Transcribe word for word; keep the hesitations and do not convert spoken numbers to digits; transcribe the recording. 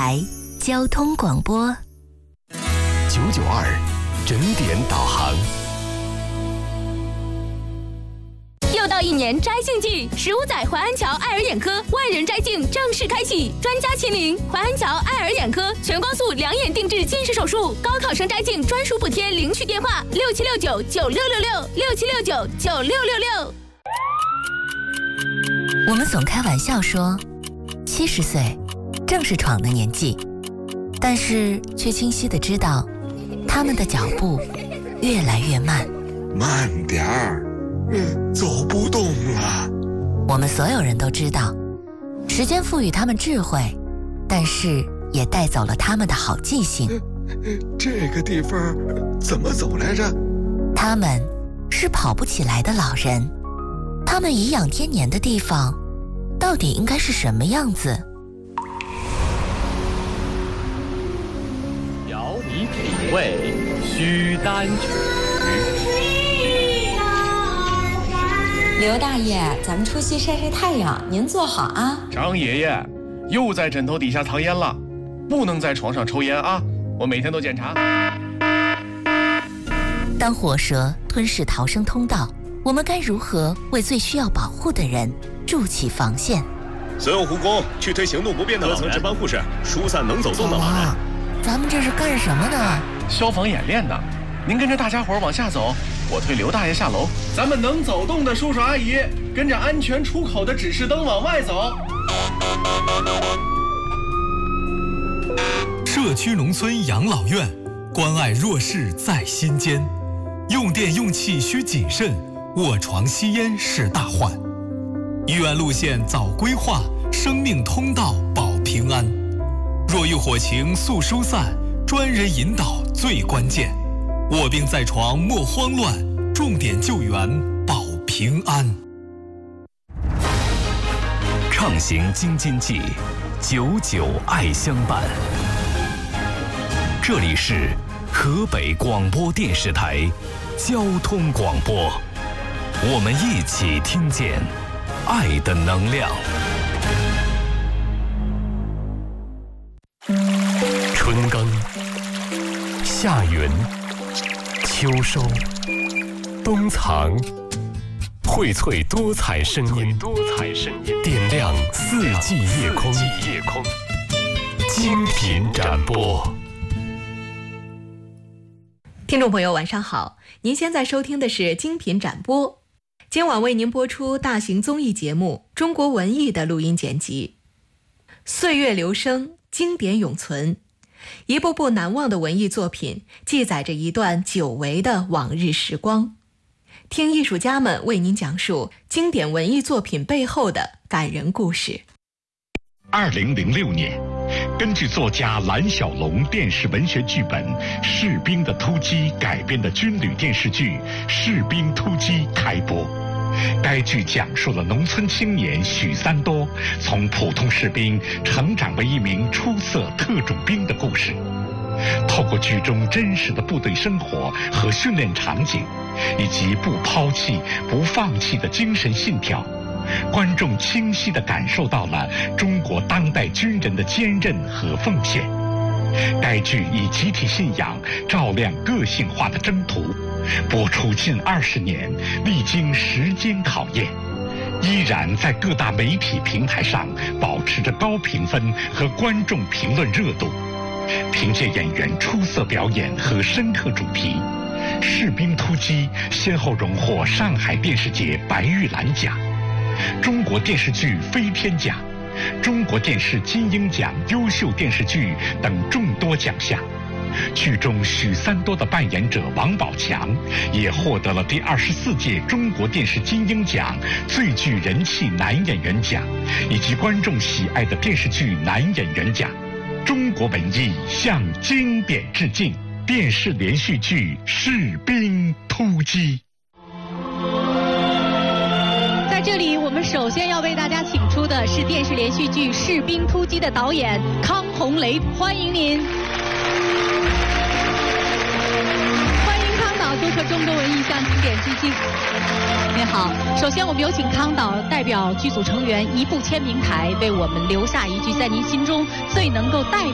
台交通广播九九二整点导航。 又到一年摘杏季，十五载淮安桥爱尔眼科万人摘杏正式开启，专家亲临淮安桥爱尔眼科全光速两眼定制近视手术，高考生摘杏专属补贴，领取电话六七六九九六六六六七六九九六六六。 我们总开玩笑说，七十岁正是闯的年纪，但是却清晰地知道，他们的脚步越来越慢。 慢点儿，嗯，走不动了。 我们所有人都知道，时间赋予他们智慧，但是也带走了他们的好记性。 这个地方怎么走来着？ 他们是跑不起来的老人，他们颐养天年的地方，到底应该是什么样子？ 邀你品味须丹曲。 刘大爷，咱们出去晒晒太阳，您坐好啊。 张爷爷，又在枕头底下藏烟了，不能在床上抽烟啊！我每天都检查。 当火蛇吞噬逃生通道，我们该如何为最需要保护的人筑起防线？ 所有护工去推行动不便的老人，各层值班护士疏散能走动的老人。 啊，咱们这是干什么呢？ 消防演练呢。您跟着大家伙往下走，我推刘大爷下楼。咱们能走动的叔叔阿姨，跟着安全出口的指示灯往外走。 社区农村养老院，关爱弱势在心间。用电用气需谨慎，卧床吸烟是大患。医院路线早规划，生命通道保平安。若遇火情速疏散，专人引导最关键。卧病在床莫慌乱，重点救援保平安。 畅行京津冀，九九爱相伴。这里是河北广播电视台交通广播，我们一起听见爱的能量。春耕，夏耘，秋收，冬藏，荟萃多彩声音，多彩声音点亮四季夜空，夜空精品展播。 听众朋友晚上好，您现在收听的是精品展播，今晚为您播出大型综艺节目《中国文艺》的录音剪辑。岁月流声，经典永存，一部部难忘的文艺作品记载着一段久违的往日时光。听艺术家们为您讲述经典文艺作品背后的感人故事。 二零零六年，根据作家蓝小龙电视文学剧本《士兵的突击》改编的军旅电视剧《士兵突击》开播。该剧讲述了农村青年许三多从普通士兵成长为一名出色特种兵的故事。透过剧中真实的部队生活和训练场景，以及不抛弃、不放弃的精神信条，观众清晰地感受到了中国当代军人的坚韧和奉献。该剧以集体信仰照亮个性化的征途，播出近二十年，历经时间考验，依然在各大媒体平台上保持着高评分和观众评论热度。凭借演员出色表演和深刻主题，《士兵突击》先后荣获上海电视节白玉兰奖、中国电视剧飞天奖、中国电视金鹰奖优秀电视剧等众多奖项。剧中许三多的扮演者王宝强也获得了第二十四届中国电视金鹰奖最具人气男演员奖，以及观众喜爱的电视剧男演员奖。中国文艺向经典致敬，电视连续剧《士兵突击》。 在这里，我们首先要为大家请出的是电视连续剧《士兵突击》的导演康洪雷，欢迎您。欢迎康导做客中国文艺向经典致敬。您好，首先我们有请康导代表剧组成员一步签名台，为我们留下一句在您心中最能够代表